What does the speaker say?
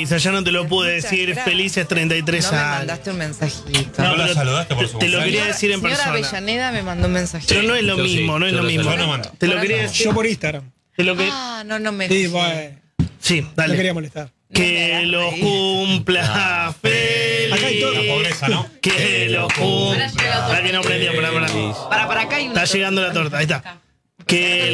Isa, ya no te lo pude decir. gracias. Felices 33 No me años. mandaste un mensajito. ¿No la pero saludaste por su te lo cumpleaños? quería decir en Señora persona. Avellaneda me mandó un mensajito. Pero no es lo Yo sí, mismo, no es yo lo lo mismo. Yo no mando. Te lo Por quería acá. decir. Yo por Instagram. Te lo que, No me Sí, fijé. bueno. sí, No dale. quería molestar. Que lo cumpla feliz. Acá hay todo. La pobreza, ¿no? Que lo cumpla. Para que no prendió, para. Para acá hay una. Está llegando la torta, ahí está. Que